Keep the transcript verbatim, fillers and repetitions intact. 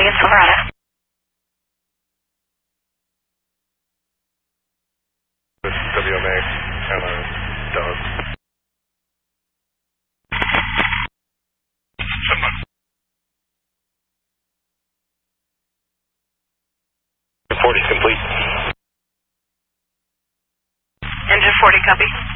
in Silverado. W M A, hello, Doug. forty complete. Engine forty, copy.